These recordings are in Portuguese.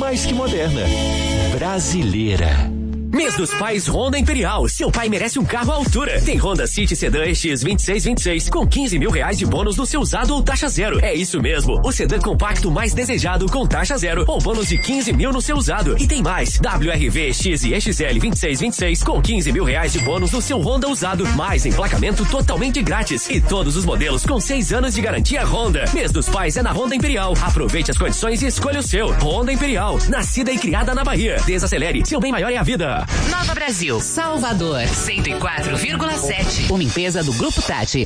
mais que moderna, brasileira. Mês dos Pais Honda Imperial. Seu pai merece um carro à altura. Tem Honda City Sedan EX 2626 com R$15 mil de bônus no seu usado ou taxa zero. É isso mesmo. O sedã compacto mais desejado com taxa zero ou bônus de R$15 mil no seu usado. E tem mais. WRV X e XL 2626 com R$15 mil de bônus no seu Honda usado. Mais emplacamento totalmente grátis. E todos os modelos com 6 anos de garantia Honda. Mês dos Pais é na Honda Imperial. Aproveite as condições e escolha o seu. Honda Imperial. Nascida e criada na Bahia. Desacelere. Seu bem maior é a vida. Nova Brasil, Salvador, 104,7. Uma empresa do Grupo Tati.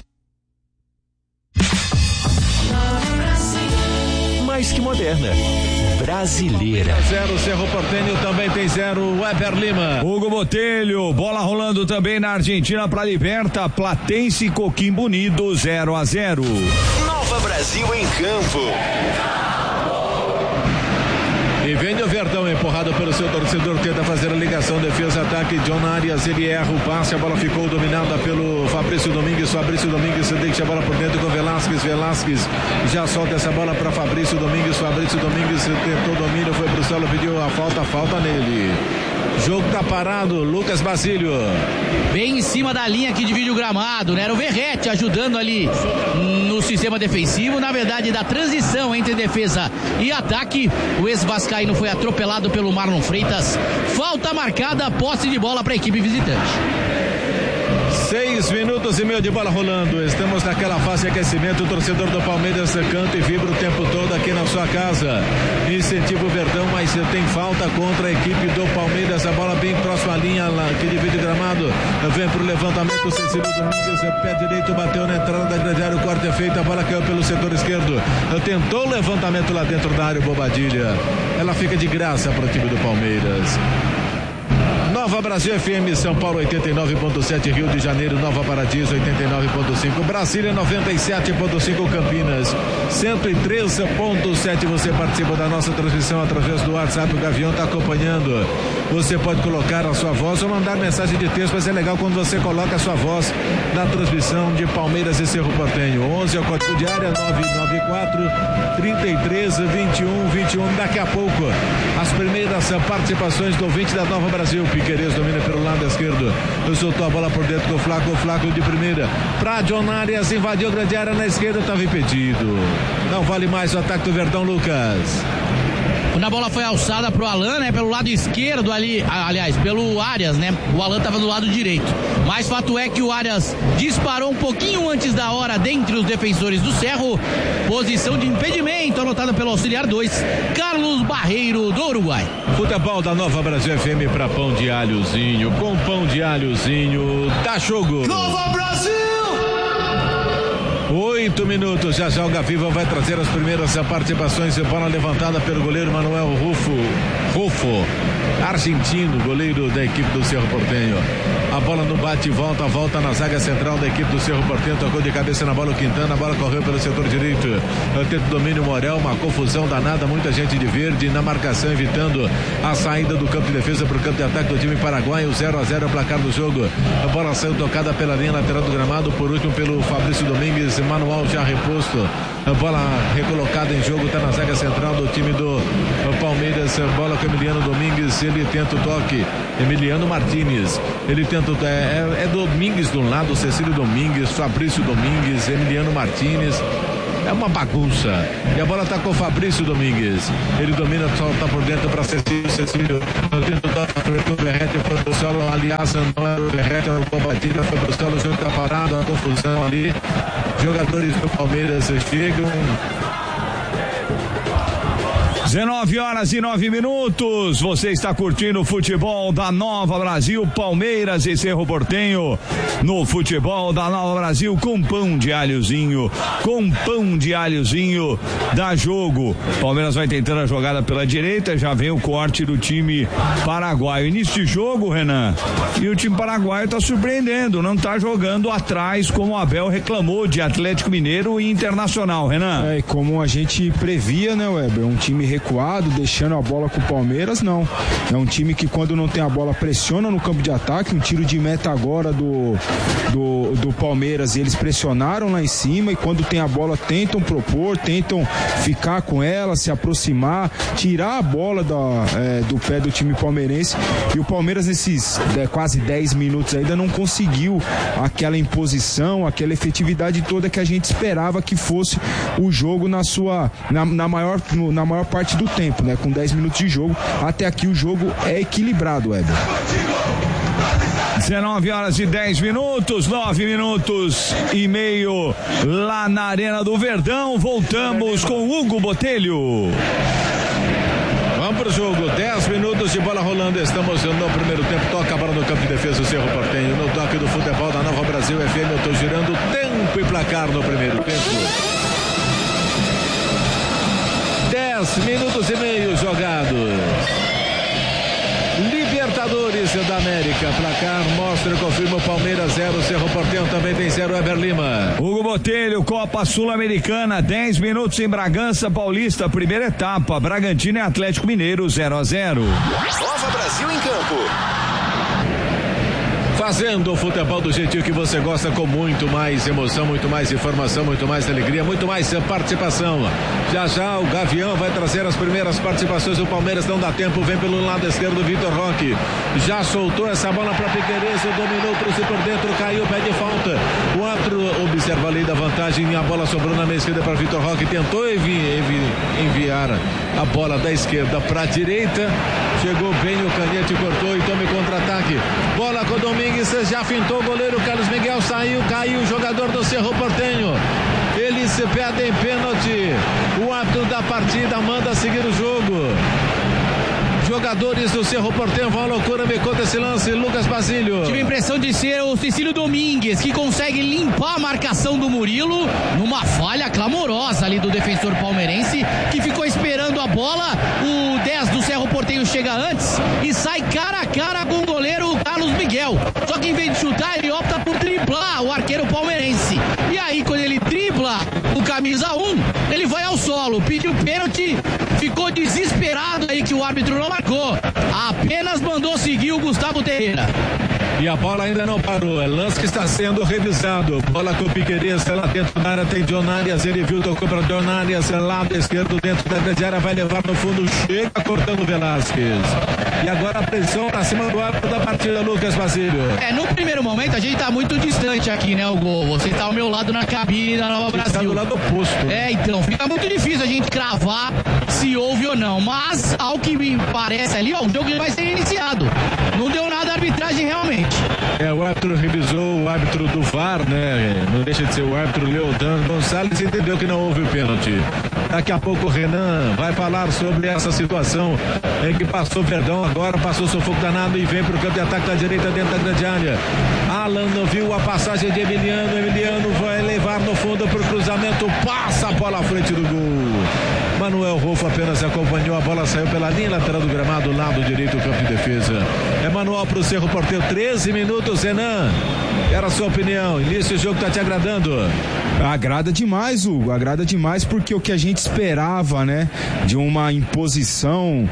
Mais que moderna, brasileira. 0 Cerro Porteño, também tem 0 Weber Lima. Hugo Botelho, bola rolando também na Argentina para Liberta, Platense e Coquimbo Unido, 0-0. Nova Brasil em campo. E vem o Verdão, empurrado pelo seu torcedor, tenta fazer a ligação, defesa, ataque, John Arias, ele erra o passe, a bola ficou dominada pelo Fabrício Domingues deixa a bola por dentro com Velasquez já solta essa bola para Fabrício Domingues tentou domínio, foi pro solo, pediu a falta nele. Jogo tá parado, Lucas Basílio. Bem em cima da linha que divide o gramado, né? Era o Verrete ajudando ali no sistema defensivo, na verdade da transição entre defesa e ataque. O ex-vascaíno foi atropelado pelo Marlon Freitas. Falta marcada, posse de bola para a equipe visitante. 6 minutos e meio de bola rolando. Estamos naquela fase de aquecimento. O torcedor do Palmeiras canta e vibra o tempo todo aqui na sua casa. Incentivo o Verdão, mas tem falta contra a equipe do Palmeiras. A bola bem próxima à linha lá, que divide o gramado. Vem pro levantamento. Cecílio Domingues, pé direito, bateu na entrada da grande área. O corte é feito. A bola caiu pelo setor esquerdo. Tentou o levantamento lá dentro da área. Bobadilha. Ela fica de graça para o time do Palmeiras. Nova Brasil FM, São Paulo 89.7, Rio de Janeiro, Nova Paradiso 89.5, Brasília 97.5, Campinas 103.7. Você participa da nossa transmissão através do WhatsApp, o Gavião está acompanhando. Você pode colocar a sua voz ou mandar mensagem de texto, mas é legal quando você coloca a sua voz na transmissão de Palmeiras e Cerro Porteño. 11 é o código de área, 994-33-21-21. Daqui a pouco, as primeiras participações do ouvinte da Nova Brasil. Piquerez domina pelo lado esquerdo, soltou a bola por dentro com o Flaco de primeira pra John Arias, invadiu a grande área na esquerda, estava impedido. Não vale mais o ataque do Verdão, Lucas. Quando a bola foi alçada pro Alan, né, pelo lado esquerdo ali, aliás, pelo Arias, né, o Alan tava do lado direito, mas fato é que o Arias disparou um pouquinho antes da hora dentre os defensores do Cerro. Posição de impedimento anotada pelo auxiliar 2, Carlos Barreiro, do Uruguai. Futebol da Nova Brasil FM para pão de alhozinho, com pão de alhozinho, dá jogo. Nova Brasil! 8 minutos, já o Gaviva vai trazer as primeiras participações. Bola levantada pelo goleiro Manuel Rufo, argentino, goleiro da equipe do Cerro Porteño. A bola no bate e volta na zaga central da equipe do Cerro Porteño, tocou de cabeça na bola o Quintana, a bola correu pelo setor direito, tenta o domínio Morel, uma confusão danada, muita gente de verde na marcação, evitando a saída do campo de defesa para o campo de ataque do time paraguaio. 0-0 o placar do jogo. A bola saiu tocada pela linha lateral do gramado, por último pelo Fabrício Domingues, manual já reposto. A bola recolocada em jogo, está na zaga central do time do Palmeiras. A bola com Emiliano Domingues, ele tenta o toque. Emiliano Martínez, ele tenta é Domingues de um lado, Cecílio Domingues, Fabrício Domingues, Emiliano Martínez. É uma bagunça. E a bola tá com o Fabrício Domingues. Ele domina, solta por dentro para Cecílio. Tenta o toque, o Verrete foi pro solo. Aliás, não era o Verrete, era o Bobadilha, foi pro solo. O jogo tá parado, uma confusão ali. Jogadores do Palmeiras chegam. 19h09. Você está curtindo o futebol da Nova Brasil, Palmeiras e Cerro Porteño. No futebol da Nova Brasil, com pão de alhozinho. Dá jogo. Palmeiras vai tentando a jogada pela direita. Já vem o corte do time paraguaio. Início de jogo, Renan. E o time paraguaio está surpreendendo. Não está jogando atrás, como o Abel reclamou de Atlético Mineiro e Internacional, Renan. Como a gente previa, né, Weber? Um time recuado recuado, deixando a bola com o Palmeiras, não. É um time que quando não tem a bola pressiona no campo de ataque. Um tiro de meta agora do Palmeiras, eles pressionaram lá em cima, e quando tem a bola tentam propor, tentam ficar com ela, se aproximar, tirar a bola do pé do time palmeirense. E o Palmeiras nesses quase 10 minutos ainda não conseguiu aquela imposição, aquela efetividade toda que a gente esperava que fosse o jogo na maior parte do tempo, né? Com 10 minutos de jogo, até aqui o jogo é equilibrado, Weber. 19 horas e 10 minutos, 9 minutos e meio lá na Arena do Verdão. Voltamos com Hugo Botelho. Vamos pro jogo, 10 minutos de bola rolando, estamos no primeiro tempo, toca a bola no campo de defesa do Cerro Porteño, no toque do futebol da Nova Brasil FM, eu tô girando tempo e placar no primeiro tempo. 10 minutos e meio jogados. Libertadores da América, placar mostra e confirma o Palmeiras 0, Cerro Porteño também tem 0, Eber Lima. Hugo Botelho, Copa Sul-Americana, 10 minutos em Bragança Paulista, primeira etapa, Bragantino e Atlético Mineiro 0-0. Nova Brasil em campo. Fazendo o futebol do jeitinho que você gosta, com muito mais emoção, muito mais informação, muito mais alegria, muito mais participação. Já já o Gavião vai trazer as primeiras participações do Palmeiras, não dá tempo, vem pelo lado esquerdo o Vitor Roque. Já soltou essa bola para Piquerez, dominou, trouxe por dentro, caiu, pede falta. O árbitro observa ali da vantagem e a bola sobrou na meia esquerda para Vitor Roque, tentou enviar a bola da esquerda para a direita, chegou bem o canhete, cortou e tome contra-ataque. Bola com o Domingues, já fintou o goleiro, Carlos Miguel saiu, caiu o jogador do Cerro Porteño. Eles se pedem pênalti. O árbitro da partida manda seguir o jogo. Jogadores do Cerro Porteño vão à loucura, me conta esse lance, Lucas Basílio. Tive a impressão de ser o Cecílio Domingues, que consegue limpar a marcação do Murilo numa falha clamorosa ali do defensor palmeirense, que ficou esperando a bola. O 10 do Cerro Porteño chega antes e sai cara a cara com o goleiro Carlos Miguel. Só que em vez de chutar, ele opta por driblar o arqueiro palmeirense. E aí, quando ele dribla o camisa 1, ele vai ao solo, pediu pênalti, ficou desesperado aí que o árbitro não marcou, apenas mandou seguir o Gustavo Terreira. E a bola ainda não parou, é lance que está sendo revisado. Bola com o Piquerez, lá dentro da área tem John Arias, ele viu, tocou para John Arias, lado esquerdo dentro da grande área, vai levar no fundo, chega cortando Velasquez. E agora a pressão para cima do árbitro da partida, Lucas Basílio. No primeiro momento a gente tá muito distante aqui, né, Hugo? Você tá ao meu lado na cabine da Nova Brasil. Está do lado oposto. Então, fica muito difícil a gente cravar se houve ou não, mas ao que me parece ali, o jogo vai ser iniciado. Não deu nada a arbitragem realmente. O árbitro revisou, o árbitro do VAR, né? Não deixa de ser o árbitro Leodano Gonçalves, entendeu que não houve o pênalti. Daqui a pouco o Renan vai falar sobre essa situação em que passou Verdão, agora passou sufoco danado e vem para o campo de ataque da direita dentro da grande área. Alan não viu a passagem de Emiliano vai levar no fundo para o cruzamento, passa a bola à frente do gol. Manuel Rolfo apenas acompanhou, a bola saiu pela linha lateral do gramado, lado direito do campo de defesa. É manual para o Cerro Porteño, 13 minutos, Renan. Era a sua opinião, início do jogo está te agradando? Agrada demais, Hugo, agrada demais, porque o que a gente esperava, né, de uma imposição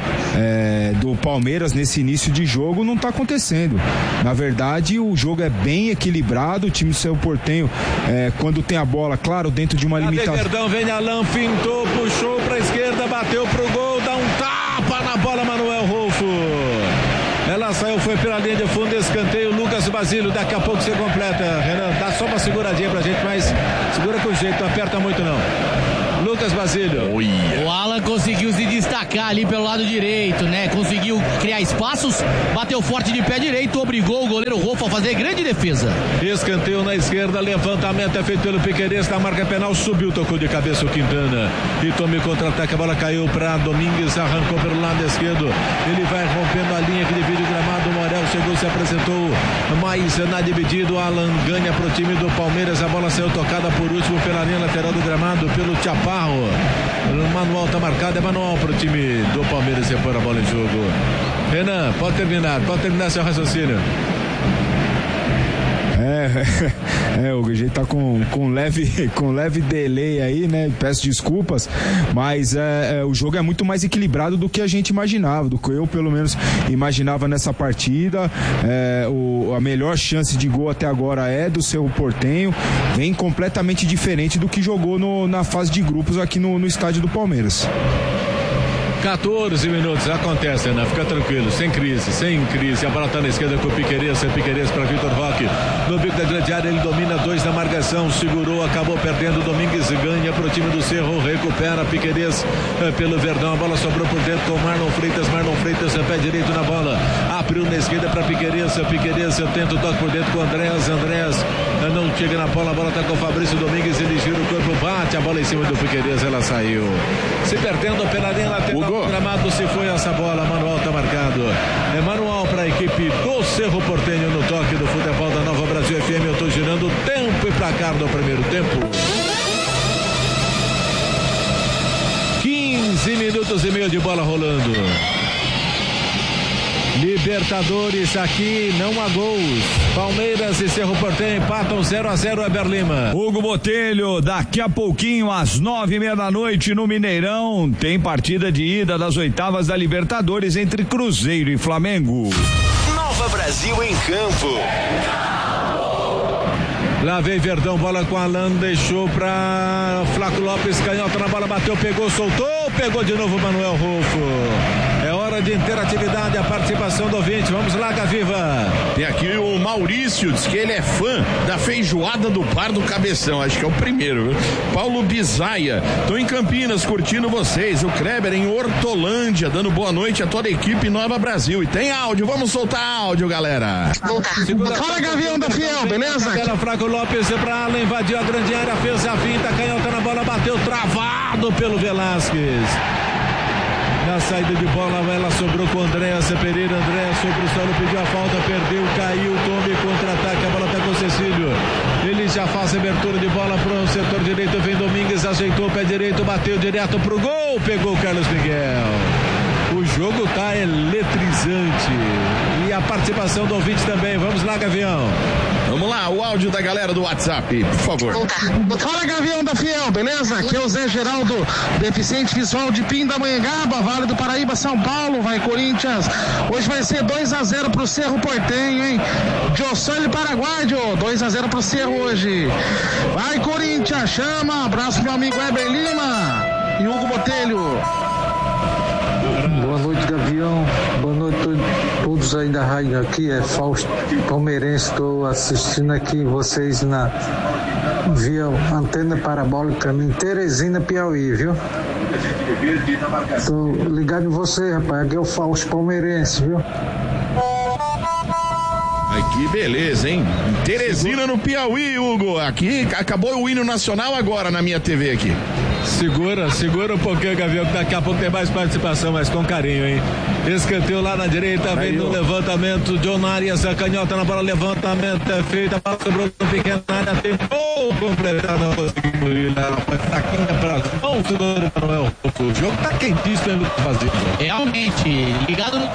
do Palmeiras nesse início de jogo não está acontecendo. Na verdade, o jogo é bem equilibrado, o time do Cerro Porteño, quando tem a bola, claro, dentro de uma limitação. Verdão, vem Alan, fintou, puxou para a esquerda, bateu pro gol, dá um tapa na bola, Manuel Rolfo. Ela saiu, foi pela linha de fundo, escanteio, Lucas Basílio, daqui a pouco você completa, Renan, dá só uma seguradinha pra gente, mas segura com jeito, não aperta muito não. Lucas Basílio. O Alan conseguiu se destacar ali pelo lado direito, né? Conseguiu criar espaços, bateu forte de pé direito, obrigou o goleiro Rolfo a fazer grande defesa. Escanteio na esquerda, levantamento é feito pelo Piquerez, na marca penal, subiu, tocou de cabeça o Quintana. E tome contra-ataque, a bola caiu para Domingues, arrancou pelo lado esquerdo. Ele vai rompendo a linha que divide o gramado, o Morel chegou, se apresentou, mas na dividida, o Alan ganha pro time do Palmeiras, a bola saiu tocada por último pela linha lateral do gramado, pelo Chaparro. O manual tá marcado, é manual pro time do Palmeiras repor a bola em jogo. Renan, pode terminar seu raciocínio. A gente tá com leve delay aí, né? Peço desculpas, mas o jogo é muito mais equilibrado do que a gente imaginava, do que eu pelo menos imaginava nessa partida. A melhor chance de gol até agora é do Cerro Porteño, vem completamente diferente do que jogou na fase de grupos aqui no estádio do Palmeiras. 14 minutos, acontece, né? Fica tranquilo, sem crise. A bola tá na esquerda com o Piquerez para Vitor Roque. No bico da grande área, ele domina 2 na marcação, segurou, acabou perdendo. Domingues ganha pro time do Cerro, recupera Piquerez pelo Verdão. A bola sobrou por dentro com Marlon Freitas, pé direito na bola. Abriu na esquerda para Piquerez tenta o toque por dentro com Andrés não chega na bola, a bola tá com o Fabrício Domingues, ele gira o corpo, bate a bola em cima do Piquerez, ela saiu. Se perdendo pela linha lateral. O gramado se foi essa bola, manual tá marcado. É manual para a equipe do Cerro Porteño no toque do futebol da Nova Brasil FM. Eu tô girando o tempo e placar do primeiro tempo. 15 minutos e meio de bola rolando. Libertadores aqui, não há gols. Palmeiras e Cerro Porteño empatam 0-0, Eber Lima. Hugo Botelho, daqui a pouquinho às 9:30 da noite no Mineirão, tem partida de ida das oitavas da Libertadores entre Cruzeiro e Flamengo. Nova Brasil em campo. Lá vem Verdão, bola com Alan, deixou pra Flaco Lopes, canhota na bola, bateu, pegou, soltou, pegou de novo Manuel Rufo. É hora de interatividade, a participação do ouvinte. Vamos lá, Gaviva. Tem aqui o Maurício, diz que ele é fã da feijoada do Bar do Cabeção, acho que é o primeiro, viu? Paulo Bizaia, tô em Campinas curtindo vocês. O Kleber em Hortolândia, dando boa noite a toda a equipe Nova Brasil. E tem áudio, vamos soltar áudio, galera. Fala, Gavião da Fiel, beleza? Aquela Flaco Lopes pra Alan, invadiu a grande área, fez a finta, canhota na bola, bateu travado pelo Velasquez. Na saída de bola, ela sobrou com Andréas Pereira. Andréas sobre o solo, pediu a falta, perdeu, caiu, tome contra-ataque, a bola tá com o Cecílio. Ele já faz a abertura de bola pro setor direito, vem Domingues, ajeitou o pé direito, bateu direto pro gol, pegou o Carlos Miguel. O jogo tá eletrizante. E a participação do ouvinte também. Vamos lá, Gavião. Vamos lá, o áudio da galera do WhatsApp, por favor. Fala, Gavião da Fiel, beleza? Aqui é o Zé Geraldo, deficiente visual de Pindamonhangaba, Vale do Paraíba, São Paulo. Vai, Corinthians. Hoje vai ser 2-0 pro Cerro Porteño, hein? Jossoli Paraguaio, 2-0 pro Cerro hoje. Vai, Corinthians, chama. Abraço, meu amigo Eber Lima e Hugo Botelho. Boa noite, Gavião. Boa noite a todos aí da rádio. Aqui é Fausto Palmeirense. Estou assistindo aqui vocês via antena parabólica em Teresina, Piauí, viu? Estou ligado em você, rapaz. Aqui é o Fausto Palmeirense, viu? Ai, que beleza, hein? Teresina, no Piauí, Hugo. Aqui acabou o hino nacional agora na minha TV aqui. Segura um pouquinho, Gavião, que daqui a pouco tem mais participação, mas com carinho, hein? Escanteio lá na direita, vem no levantamento, John Arias, a canhota na bola, levantamento é feito, a bola sobrou no pequeno área, tem gol completado, não conseguiu ir, ela foi fraquinha pra mão, do Manuel. O jogo tá quentíssimo, hein, Fazendo. Realmente, ligado no...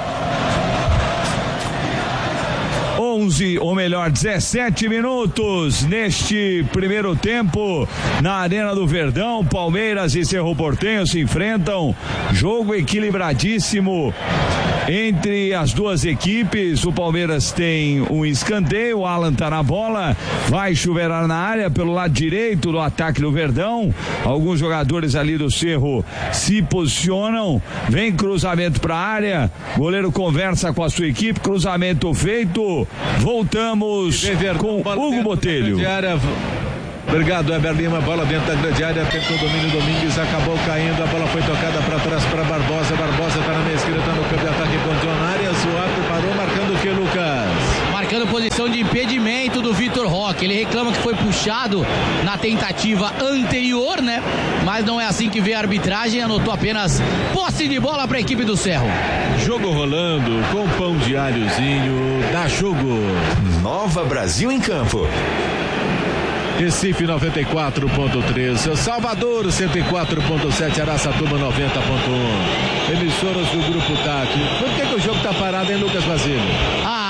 11, ou melhor, 17 minutos neste primeiro tempo na Arena do Verdão. Palmeiras e Cerro Porteño se enfrentam, jogo equilibradíssimo entre as duas equipes. O Palmeiras tem um escanteio, o Alan tá na bola, vai chuveirar na área pelo lado direito do ataque do Verdão. Alguns jogadores ali do Cerro se posicionam, vem cruzamento para a área, goleiro conversa com a sua equipe, cruzamento feito. Voltamos com Hugo Botelho. Obrigado, Eber Lima. Bola dentro da grande área, tentou o domínio, Domingues acabou caindo, a bola foi tocada para trás para Barbosa. Barbosa está na meia esquerda, está no campo de ataque com John Arias. O árbitro parou, marcando o que, Lucas? Marcando posição de impedimento do Vitor Roque. Ele reclama que foi puxado na tentativa anterior, né? Mas não é assim que vê a arbitragem, anotou apenas posse de bola para a equipe do Cerro. Jogo rolando com pão de alhozinho, dá jogo. Nova Brasil em campo. Recife 94.3, Salvador 104.7, Araçatuba 90.1. Emissoras do Grupo Tati. Por que o jogo tá parado, hein, Lucas Basílio?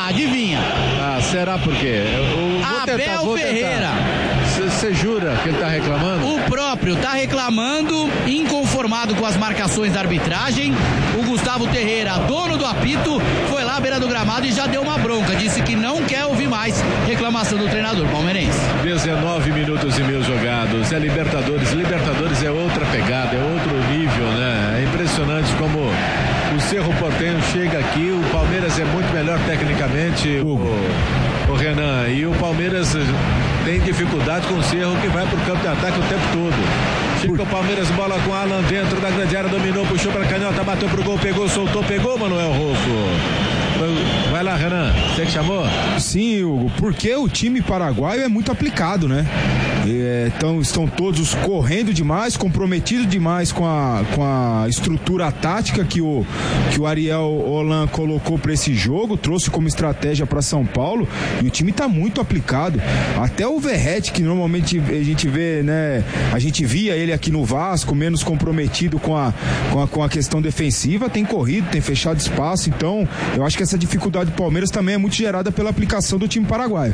adivinha. Será por quê? Abel Ferreira. Você jura que ele tá reclamando? O próprio tá reclamando, inconformado com as marcações da arbitragem. O Gustavo Terreira, dono do apito, foi lá à beira do gramado e já deu uma bronca. Disse que não quer ouvir mais reclamação do treinador palmeirense. 19 minutos e meio jogados. É Libertadores. Libertadores é outra pegada, é outro nível, né? É impressionante como o Cerro Porteño chega aqui. O Palmeiras é muito melhor tecnicamente, o Renan. E o Palmeiras tem dificuldade com o Cerro, que vai pro campo de ataque o tempo todo. Chega o Palmeiras, bola com Alan dentro da grande área, dominou, puxou pra canhota, bateu pro gol, pegou, soltou, pegou, Manuel Rufo. Vai lá, Renan, você que chamou? Sim, Hugo, porque o time paraguaio é muito aplicado, né? Então estão todos correndo demais, comprometidos demais com a estrutura tática que o Ariel Holan colocou para esse jogo, trouxe como estratégia para São Paulo, e o time está muito aplicado. Até o Verratti, que normalmente a gente vê, né? A gente via ele aqui no Vasco, menos comprometido com a questão defensiva, tem corrido, tem fechado espaço. Então eu acho que essa dificuldade do Palmeiras também é muito gerada pela aplicação do time paraguaio.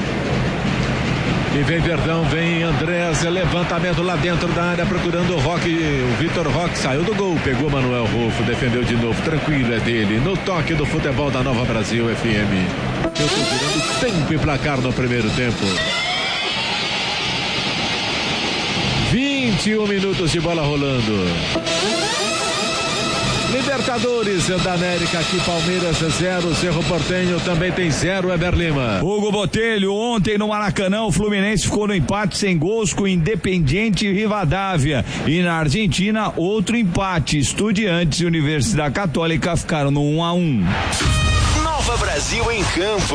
E vem Verdão, vem Andrés, levantamento lá dentro da área, procurando o Roque. O Vitor Roque saiu do gol, pegou Manuel Rufo, defendeu de novo, tranquilo, é dele. No toque do futebol da Nova Brasil FM. Eu tô virando tempo e placar no primeiro tempo. 21 minutos de bola rolando. Libertadores da América, aqui Palmeiras 0, Cerro Porteño também tem 0, Eber Lima. Hugo Botelho, ontem no Maracanã o Fluminense ficou no empate sem gols com Independiente e Rivadavia, e na Argentina outro empate, Estudiantes e Universidade Católica ficaram no 1-1. Nova Brasil em campo.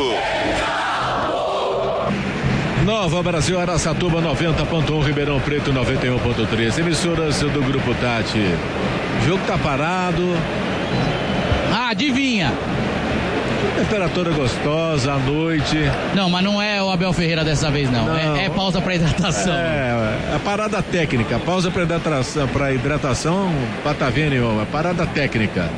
Nova Brasil, Araçatuba 90.1, Ribeirão Preto 91.3, emissoras do Grupo Tati. O jogo tá parado. Adivinha? Temperatura gostosa à noite. Não, mas não é o Abel Ferreira dessa vez, não. É pausa para hidratação. É parada técnica. Pausa para hidratação, Patavene, é parada técnica.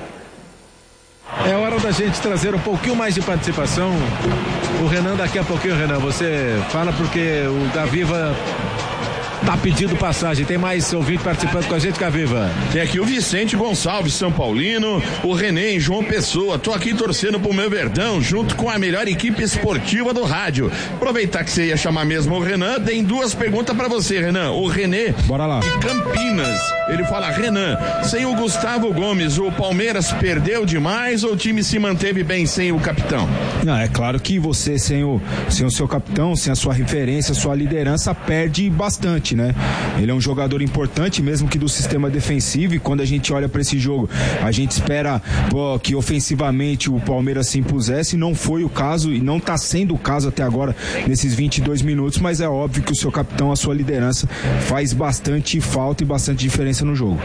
É hora da gente trazer um pouquinho mais de participação. O Renan, daqui a pouquinho, Renan, você fala porque o Gaviva tá pedindo passagem. Tem mais ouvinte participando com a gente, Gaviva? Tem aqui o Vicente Gonçalves, São Paulino, o René em João Pessoa. Tô aqui torcendo pro meu Verdão, junto com a melhor equipe esportiva do rádio. Aproveitar que você ia chamar mesmo o Renan, tem duas perguntas pra você, Renan. O René, bora lá, de Campinas, ele fala: Renan, sem o Gustavo Gomes, o Palmeiras perdeu demais ou o time se manteve bem sem o capitão? Não, é claro que você sem o seu capitão, sem a sua referência, a sua liderança, perde bastante, né? Ele é um jogador importante, mesmo que do sistema defensivo, e quando a gente olha para esse jogo, a gente espera que ofensivamente o Palmeiras se impusesse. Não foi o caso e não está sendo o caso até agora nesses 22 minutos, mas é óbvio que o seu capitão, a sua liderança faz bastante falta e bastante diferença no jogo.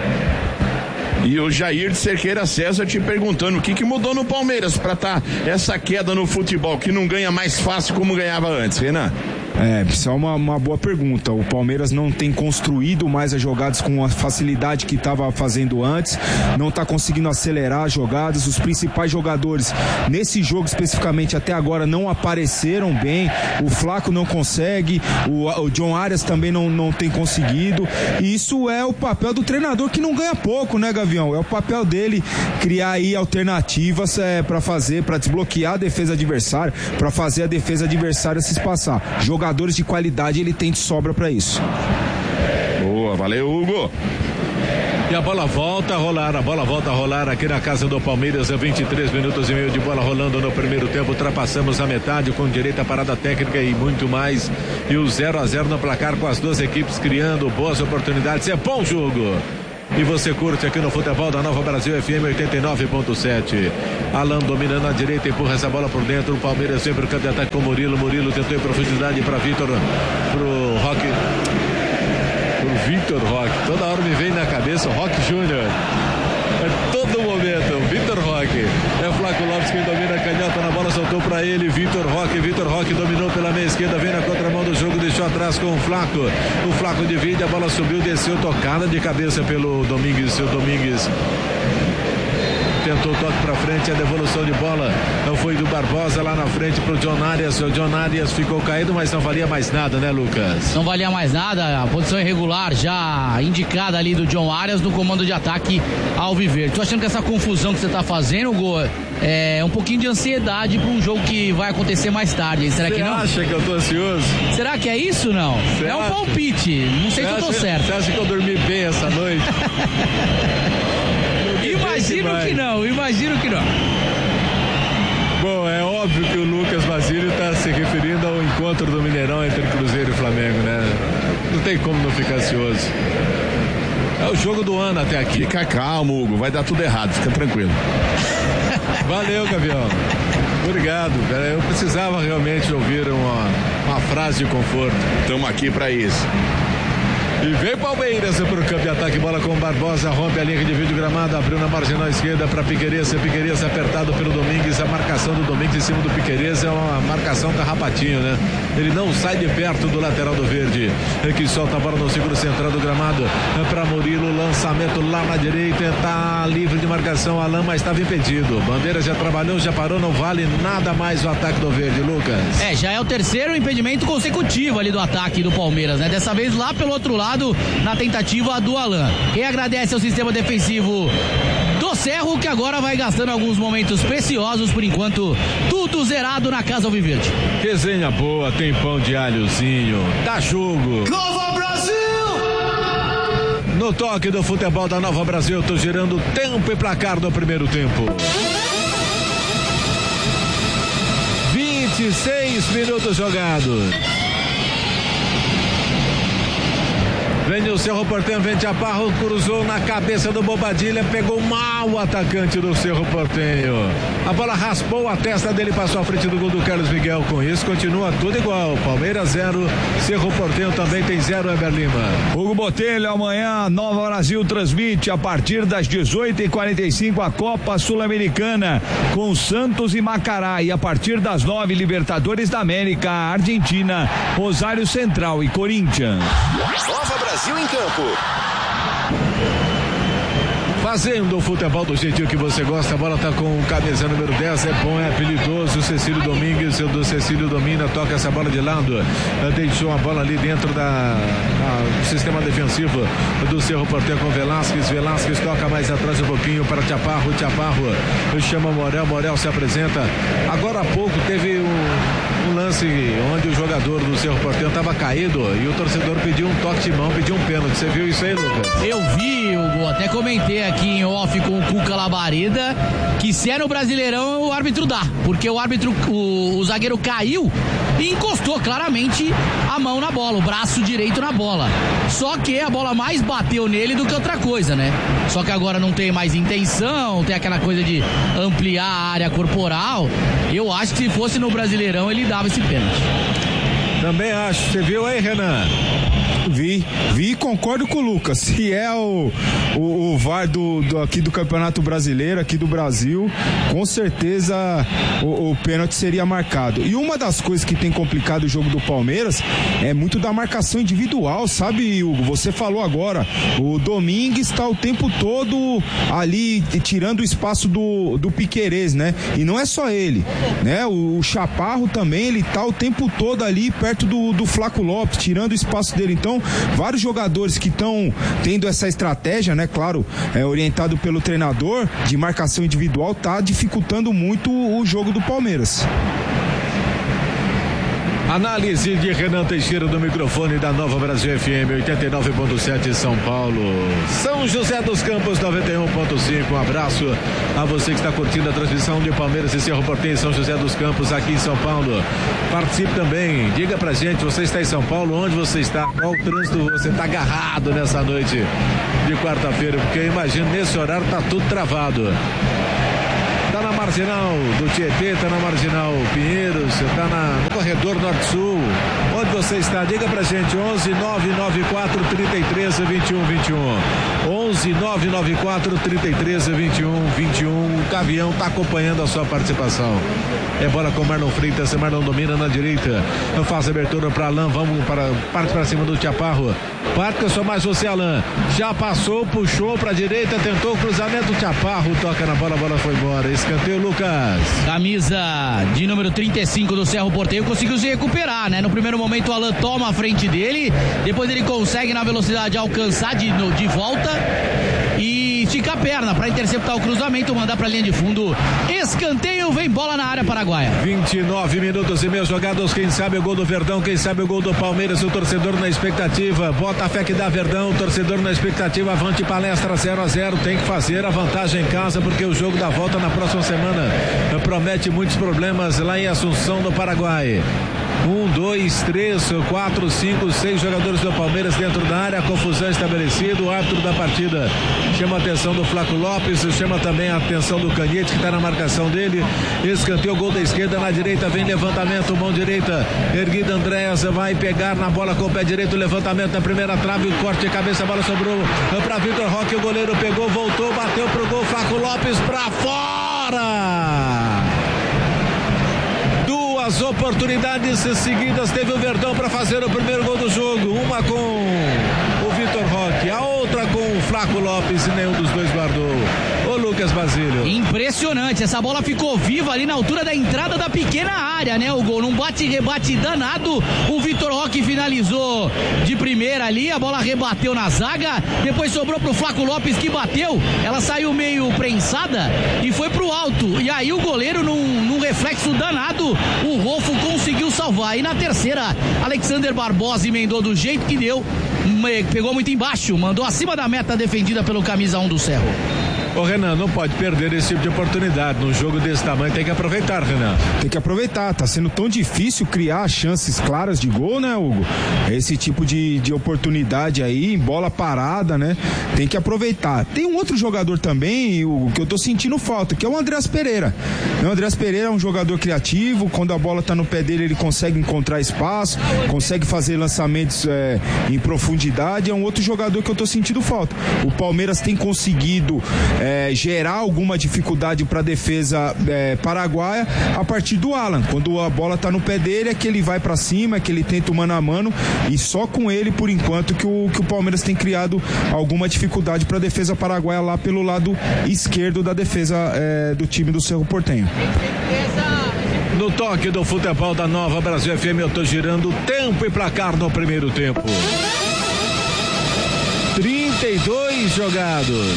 E o Jair de Cerqueira César te perguntando o que mudou no Palmeiras para essa queda no futebol, que não ganha mais fácil como ganhava antes, Renan? Isso é uma boa pergunta. O Palmeiras não tem construído mais as jogadas com a facilidade que estava fazendo antes, não está conseguindo acelerar as jogadas. Os principais jogadores nesse jogo especificamente até agora não apareceram bem. O Flaco não consegue, o John Arias também não tem conseguido, e isso é o papel do treinador, que não ganha pouco, né, Gavião? É o papel dele criar aí alternativas para desbloquear a defesa adversária, para fazer a defesa adversária se espaçar. Jogadores de qualidade ele tem de sobra para isso. Boa, valeu, Hugo. E a bola volta a rolar aqui na casa do Palmeiras. 23 minutos e meio de bola rolando no primeiro tempo. Ultrapassamos a metade com direito à parada técnica e muito mais. E o 0-0 no placar, com as duas equipes criando boas oportunidades. É bom jogo. E você curte aqui no futebol da Nova Brasil FM 89.7. Alan dominando a direita, empurra essa bola por dentro. O Palmeiras sempre campo de ataque com Murilo. Murilo tentou em profundidade para Vitor, pro Roque. Pro Vitor Roque. Toda hora me vem na cabeça o Roque Júnior. É todo momento, Vitor Roque. É o Flaco Lopes quem domina a canhota na bola, soltou para ele, Vitor Roque dominou pela meia esquerda, vem na contramão do jogo, deixou atrás com o Flaco divide, a bola subiu, desceu, tocada de cabeça pelo Domingues. O Domingues tentou o toque pra frente, a devolução de bola não foi do Barbosa lá na frente pro John Arias. O John Arias ficou caído, mas não valia mais nada, né, Lucas? Não valia mais nada, a posição irregular já indicada ali do John Arias no comando de ataque alviverde. Tô achando que essa confusão que você tá fazendo, Gol, é um pouquinho de ansiedade para um jogo que vai acontecer mais tarde. Será que não? Você acha que eu tô ansioso? Será que é isso, não? Cê é um acha? palpite, não sei se eu tô certo. Você acha que eu dormi bem essa noite? Imagino que não. Bom, é óbvio que o Lucas Basílio está se referindo ao encontro do Mineirão entre Cruzeiro e Flamengo, né? Não tem como não ficar ansioso. É o jogo do ano até aqui. Fica calmo, Hugo, vai dar tudo errado, fica tranquilo. Valeu, Gavião. Obrigado, cara. Eu precisava realmente ouvir uma frase de conforto. Estamos aqui para isso. E vem Palmeiras pro campo de ataque, bola com Barbosa, rompe a linha de vídeo gramado, abriu na marginal esquerda para Piquerez apertado pelo Domingues. A marcação do Domingues em cima do Piquerez é uma marcação carrapatinho, né? Ele não sai de perto do lateral do verde, que solta a bola no seguro central do gramado, para Murilo, lançamento lá na direita, tá livre de marcação, Alan, mas estava impedido. Bandeira já trabalhou, já parou, não vale nada mais o ataque do verde, Lucas. Já é o terceiro impedimento consecutivo ali do ataque do Palmeiras, né? Dessa vez lá pelo outro lado, na tentativa do Alan. Quem agradece ao sistema defensivo do Cerro, que agora vai gastando alguns momentos preciosos, por enquanto tudo zerado na casa alviverde. Resenha boa, tem pão de alhozinho, dá jogo. Nova Brasil! No toque do futebol da Nova Brasil, tô girando tempo e placar do primeiro tempo. 26 minutos jogados. Vem o Cerro Porteño, vem Chaparro, cruzou na cabeça do Bobadilha, pegou mal o atacante do Cerro Porteño. A bola raspou a testa dele, passou à frente do gol do Carlos Miguel. Com isso, continua tudo igual. Palmeiras 0, Cerro Porteño também tem 0, Eber Lima. Hugo Botelho, amanhã, Nova Brasil transmite a partir das 18h45 a Copa Sul-Americana com Santos e Macará. E a partir das 9, Libertadores da América, Argentina, Rosário Central e Corinthians. Nova Brasil em campo. Fazendo o futebol do jeitinho que você gosta, a bola tá com o camisa número 10, é bom, é habilidoso, o Cecílio Domingues, o do Cecílio domina, toca essa bola de lado, deixou a bola ali dentro do sistema defensivo do Cerro Porteño com Velasquez toca mais atrás um pouquinho para Chaparro chama Morel se apresenta. Agora há pouco teve um lance onde o jogador do Cerro Porteño estava caído e o torcedor pediu um toque de mão, pediu um pênalti. Você viu isso aí, Lucas? Eu vi, Hugo, até comentei aqui em off com o Cuca Labareda que se é no Brasileirão o árbitro dá, porque o zagueiro caiu e encostou claramente a mão na bola, o braço direito na bola, só que a bola mais bateu nele do que outra coisa, né? Só que agora não tem mais intenção, tem aquela coisa de ampliar a área corporal. Eu acho que se fosse no Brasileirão ele dava esse pênalti. Também acho. Você viu aí, Renan? Vi e concordo com o Lucas. Se é o VAR aqui do Campeonato Brasileiro, aqui do Brasil, com certeza o pênalti seria marcado. E uma das coisas que tem complicado o jogo do Palmeiras é muito da marcação individual, sabe, Hugo? Você falou agora, o Domingues está o tempo todo ali tirando o espaço do Piquerez, né? E não é só ele, né? O Chaparro também, ele tá o tempo todo ali perto do Flaco Lopes, tirando o espaço dele. Então, vários jogadores que estão tendo essa estratégia, né? Claro, orientado pelo treinador de marcação individual, tá dificultando muito o jogo do Palmeiras. Análise de Renan Teixeira do microfone da Nova Brasil FM 89.7 São Paulo. São José dos Campos 91.5. Um abraço a você que está curtindo a transmissão de Palmeiras e Cerro Porteño, São José dos Campos, aqui em São Paulo. Participe também, diga pra gente, você está em São Paulo, onde você está, qual trânsito você está agarrado nessa noite de quarta-feira, porque eu imagino nesse horário tá tudo travado. Tá na marginal do Tietê, tá na marginal Pinheiros, tá no corredor norte-sul, Onde você está? Diga pra gente, 11 994 33 21 21. 11 994 33 21 21. O Gavião tá acompanhando a sua participação. É bola com Marlon Freitas, Marlon domina na direita. Eu faço abertura pra Alain, parte pra cima do Chaparro. Parte que eu sou mais você, Alain. Já passou, puxou pra direita, tentou o cruzamento, o Chaparro toca na bola, a bola foi embora. Escanteio, Lucas. Camisa de número 35 do Cerro Porteño conseguiu se recuperar, né? No primeiro momento o Alain toma a frente dele, depois ele consegue na velocidade alcançar de volta e estica a perna para interceptar o cruzamento, mandar pra linha de fundo. Escanteio, vem bola na área paraguaia. 29 minutos e meio jogados, quem sabe o gol do Verdão, quem sabe o gol do Palmeiras, o torcedor na expectativa, bota a fé que dá Verdão, o torcedor na expectativa, avante palestra 0-0, tem que fazer a vantagem em casa, porque o jogo da volta na próxima semana promete muitos problemas lá em Assunção, no Paraguai. 1, 2, 3, 4, 5, 6 jogadores do Palmeiras dentro da área, confusão estabelecida, o árbitro da partida chama a atenção do Flaco Lopes, chama também a atenção do Canhete, que está na marcação dele. Escanteio, gol da esquerda, na direita vem levantamento, mão direita erguida, Andréas vai pegar na bola com o pé direito, levantamento na primeira trave, corte de cabeça, a bola sobrou para Vitor Roque, o goleiro pegou, voltou, bateu pro gol, Flaco Lopes para fora. As oportunidades seguidas teve o Verdão para fazer o primeiro gol do jogo, uma com o Vitor Roque, a outra com o Flaco Lopes, e nenhum dos dois guardou. Ô Lucas Basílio, impressionante, essa bola ficou viva ali na altura da entrada da pequena área, né? O gol num bate-rebate danado, o Vitor Roque finalizou de primeira ali, a bola rebateu na zaga, depois sobrou pro Flaco Lopes, que bateu, ela saiu meio prensada e foi pro alto, e aí o goleiro num reflexo danado, o Rolfo conseguiu salvar. E na terceira, Alexander Barbosa emendou do jeito que deu, pegou muito embaixo, mandou acima da meta defendida pelo camisa 1 do Cerro. Ô Renan, não pode perder esse tipo de oportunidade num jogo desse tamanho, tem que aproveitar, Renan. Tem que aproveitar, tá sendo tão difícil criar chances claras de gol, né, Hugo? Esse tipo de oportunidade aí, em bola parada, né? Tem que aproveitar. Tem um outro jogador também, Hugo, que eu tô sentindo falta, que é o Andreas Pereira. O Andreas Pereira é um jogador criativo, quando a bola tá no pé dele, ele consegue encontrar espaço, consegue fazer lançamentos em profundidade, é um outro jogador que eu tô sentindo falta. O Palmeiras tem conseguido gerar alguma dificuldade para a defesa paraguaia a partir do Alan. Quando a bola está no pé dele, é que ele vai para cima, é que ele tenta o mano a mano, e só com ele, por enquanto, que o Palmeiras tem criado alguma dificuldade para a defesa paraguaia lá pelo lado esquerdo da defesa do time do Cerro Porteño. No toque do futebol da Nova Brasil FM, eu tô girando tempo e placar no primeiro tempo. 32 jogados.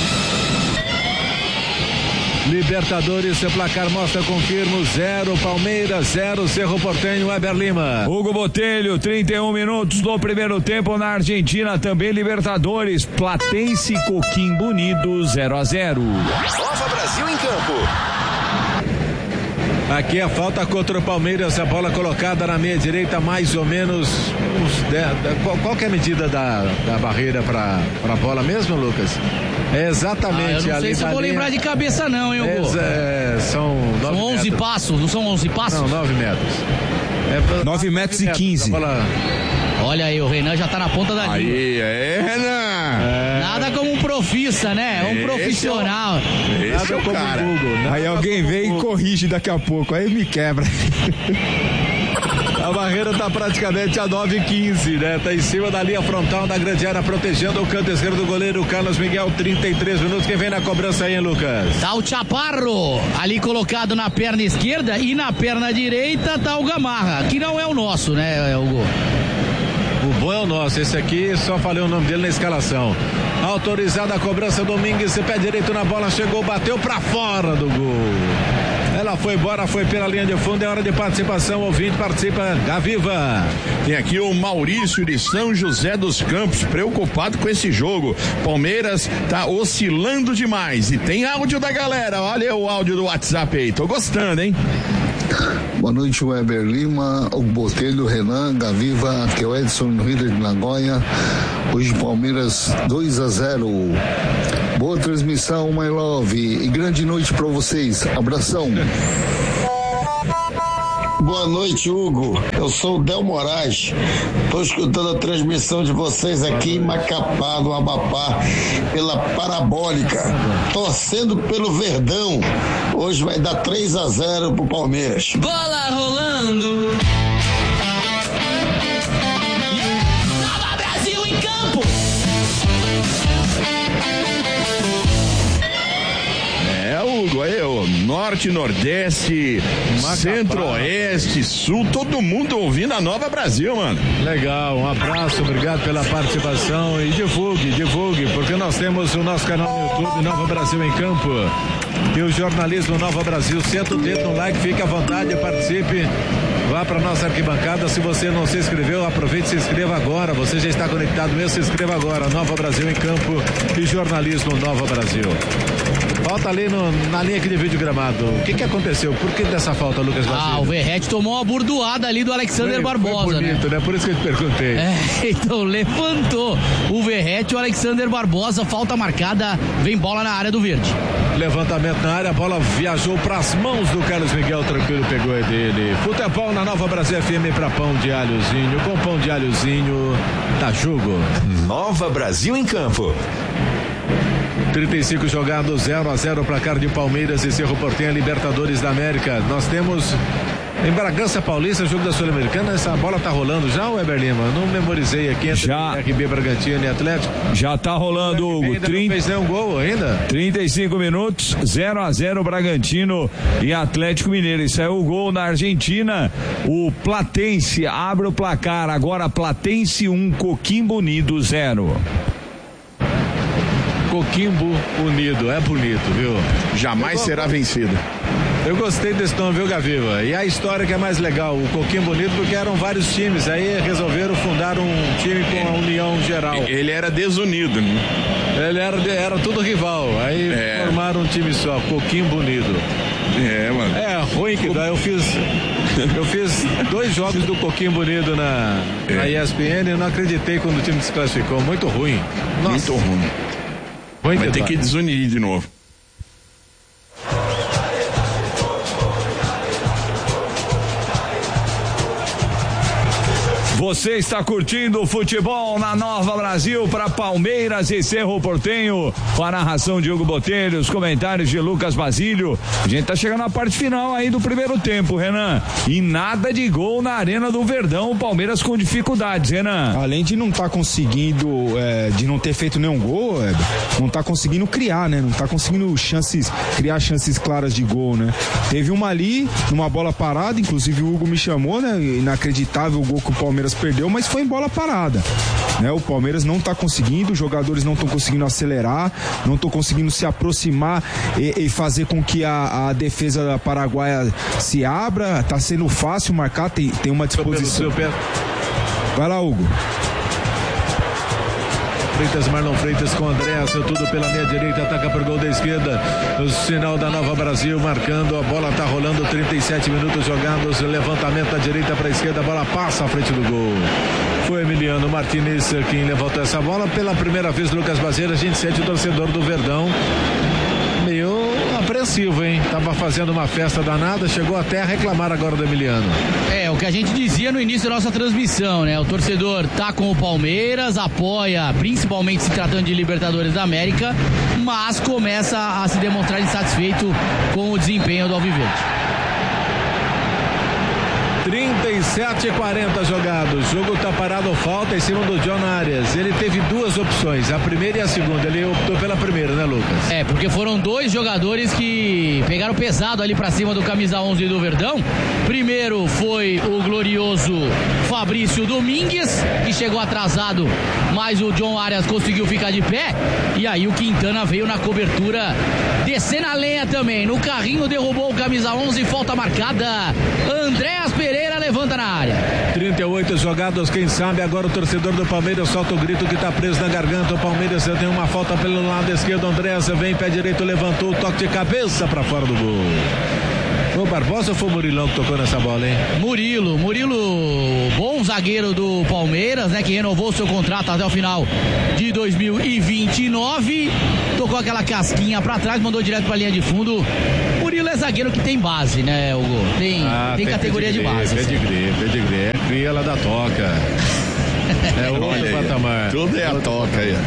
Libertadores, seu placar mostra, confirmo, 0 Palmeiras, 0 Cerro Porteño, Weber Lima. Hugo Botelho, 31 minutos do primeiro tempo na Argentina, também Libertadores, Platense e Coquimbo Unidos, 0-0. Nova Brasil em campo. Aqui a falta contra o Palmeiras, a bola colocada na meia direita, mais ou menos uns 10, qual que é a medida da barreira para a bola mesmo, Lucas? É exatamente. Eu não sei se eu vou lembrar de cabeça não, hein, Hugo? São 11 metros. Passos, não são 11 passos? Não, 9 metros. 9 metros e 15. Olha aí, o Renan já tá na ponta da língua. Aí, Renan. Nada como um profissa, né? Um profissional. Esse é o cara. Google, aí alguém vem e corrige daqui a pouco, aí me quebra. A barreira tá praticamente a 9,15, né? Tá em cima da linha frontal da grande área, protegendo o canto esquerdo do goleiro Carlos Miguel, 33 minutos. Quem vem na cobrança aí, Lucas? Tá o Chaparro ali colocado na perna esquerda, e na perna direita tá o Gamarra, que não é o nosso, né, Hugo? O bom é o nosso, esse aqui só falei o nome dele na escalação. Autorizada a cobrança, Domingues, pé direito na bola, chegou, bateu pra fora do gol. Ela foi embora, foi pela linha de fundo, é hora de participação, ouvinte, participa, Gaviva. Tem aqui o Maurício de São José dos Campos, preocupado com esse jogo. Palmeiras tá oscilando demais, e tem áudio da galera, olha o áudio do WhatsApp aí, tô gostando, hein? Boa noite, Weber Lima, o Botelho, Renan, Gaviva, aqui é o Edson no Rio de Nagoya. Hoje Palmeiras 2-0. Boa transmissão, my love, e grande noite pra vocês. Abração. Boa noite, Hugo. Eu sou o Del Moraes. Estou escutando a transmissão de vocês aqui em Macapá, no Amapá, pela Parabólica. Torcendo pelo Verdão. Hoje vai dar 3-0 pro Palmeiras. Bola rolando. Nova Brasil em campo. Hugo, aí, norte, nordeste, centro-oeste, sul, todo mundo ouvindo a Nova Brasil, mano. Legal, um abraço, obrigado pela participação e divulgue, porque nós temos o nosso canal no YouTube, Nova Brasil em Campo, e o jornalismo Nova Brasil. Senta o dedo no like, fique à vontade, participe, vá para nossa arquibancada. Se você não se inscreveu, aproveite e se inscreva agora. Você já está conectado mesmo, se inscreva agora. Nova Brasil em Campo e jornalismo Nova Brasil. Falta ali na linha aqui de vídeo gramado. O que aconteceu? Por que dessa falta, Lucas Basílio? O Verratti tomou uma burdoada ali do Alexander Barbosa. Foi bonito, né? Por isso que eu te perguntei. Então levantou o Verratti, o Alexander Barbosa, falta marcada, vem bola na área do Verde. Levantamento na área, a bola viajou para as mãos do Carlos Miguel, tranquilo, pegou é dele. Futebol na Nova Brasil FM para pão de alhozinho. Com pão de alhozinho, tá jogo. Nova Brasil em Campo. 35 jogados, 0-0, placar de Palmeiras e Cerro Porteño, Libertadores da América. Nós temos em Bragança Paulista, jogo da Sul-Americana. Essa bola tá rolando já, Weber Lima? Não memorizei aqui entre RB Bragantino e Atlético. Já tá rolando, Hugo. Ainda não fez nenhum gol ainda? 35 minutos, 0-0 Bragantino e Atlético Mineiro. Isso é o gol na Argentina. O Platense abre o placar. Agora Platense 1, Coquimbo Unido 0. Coquimbo Unido, é bonito, viu? Jamais será vencido. Eu gostei desse nome, viu, Gaviva? E a história que é mais legal, o Coquimbo Unido, porque eram vários times, aí resolveram fundar um time com a união geral. Ele era desunido, né? Ele era tudo rival, aí formaram um time só, Coquimbo Unido. Mano. É ruim que dá, eu fiz 2 jogos do Coquimbo Unido na ESPN e não acreditei quando o time se classificou, muito ruim. Nossa. Muito ruim. Vai ter que desunir de novo. Você está curtindo o futebol na Nova Brasil para Palmeiras e Cerro Porteño. Com a narração de Hugo Botelho, os comentários de Lucas Basílio. A gente tá chegando na parte final aí do primeiro tempo, Renan. E nada de gol na Arena do Verdão. O Palmeiras com dificuldades, Renan. Além de não estar conseguindo, de não ter feito nenhum gol, não tá conseguindo criar, né? Não tá conseguindo criar chances claras de gol, né? Teve uma ali, numa bola parada, inclusive o Hugo me chamou, né? Inacreditável o gol que o Palmeiras perdeu, mas foi em bola parada, né? O Palmeiras não tá conseguindo, os jogadores não estão conseguindo acelerar, não estão conseguindo se aproximar e fazer com que a defesa da Paraguaia se abra. Tá sendo fácil marcar, tem uma disposição. Vai lá, Hugo. Marlon Freitas com André, tudo pela meia direita, ataca por gol da esquerda, o sinal da Nova Brasil marcando, a bola tá rolando, 37 minutos jogados, levantamento da direita para a esquerda, a bola passa à frente do gol. Foi Emiliano Martinez quem levantou essa bola pela primeira vez. Lucas Basílio, a gente sente o torcedor do Verdão meio apreensivo, hein? Tava fazendo uma festa danada, chegou até a reclamar agora do Emiliano. O que a gente dizia no início da nossa transmissão, né? O torcedor tá com o Palmeiras, apoia, principalmente se tratando de Libertadores da América, mas começa a se demonstrar insatisfeito com o desempenho do Alviverde. 37:40 jogados, o jogo tá parado, falta em cima do John Arias. Ele teve 2 opções, a primeira e a segunda. Ele optou pela primeira, né, Lucas? Porque foram 2 jogadores que pegaram pesado ali pra cima do camisa 11 do Verdão. Primeiro foi o glorioso Fabrício Domingues, que chegou atrasado, mas o John Arias conseguiu ficar de pé. E aí o Quintana veio na cobertura, descendo a lenha também. No carrinho derrubou o camisa 11, falta marcada. Andréas Pereira levanta na área. 38 jogados, quem sabe agora o torcedor do Palmeiras solta o grito que tá preso na garganta. O Palmeiras tem uma falta pelo lado esquerdo. Andréas vem, pé direito, levantou, toque de cabeça para fora do gol. Foi o Barbosa ou foi o Murilão que tocou nessa bola, hein? Murilo, bom zagueiro do Palmeiras, né? Que renovou seu contrato até o final de 2029. Tocou aquela casquinha pra trás, mandou direto pra linha de fundo. Murilo é zagueiro que tem base, né, Hugo? Tem categoria de base. Pedigree. É cria lá da Toca. É outro patamar. Tudo é a Toca aí.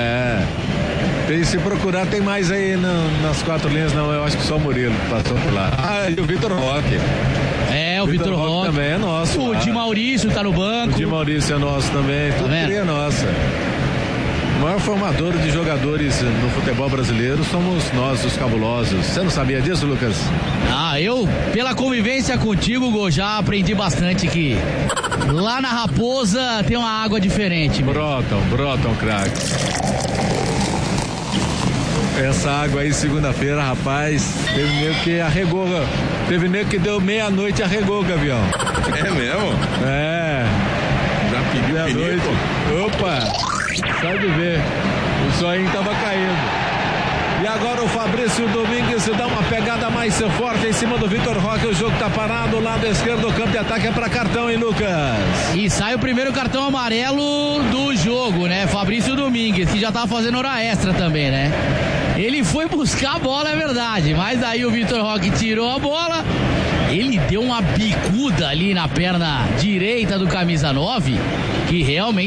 Se procurar, tem mais aí nas 4 linhas, não. Eu acho que só o Murilo passou por lá. E o Vitor Roque. O Vitor Roque também é nosso. O Di Maurício tá no banco. O Di Maurício é nosso também. Tudo é nossa. O maior formador de jogadores no futebol brasileiro somos nós, os cabulosos. Você não sabia disso, Lucas? Eu, pela convivência contigo, Hugo, já aprendi bastante que lá na Raposa tem uma água diferente. Brotam, craque. Essa água aí, segunda-feira, rapaz, teve nego que arregou. Teve nego que deu meia-noite e arregou o Gavião. É mesmo? Já pediu meia-noite. Opa, sai de ver. O sonho tava caindo. E agora o Fabrício Domingues dá uma pegada mais forte em cima do Vitor Roque. O jogo tá parado, o lado esquerdo do campo de ataque é pra cartão, hein, Lucas? E sai o primeiro cartão amarelo do jogo, né? Fabrício Domingues, que já tava fazendo hora extra também, né? Ele foi buscar a bola, é verdade, mas aí o Vitor Roque tirou a bola. Ele deu uma bicuda ali na perna direita do camisa 9, que realmente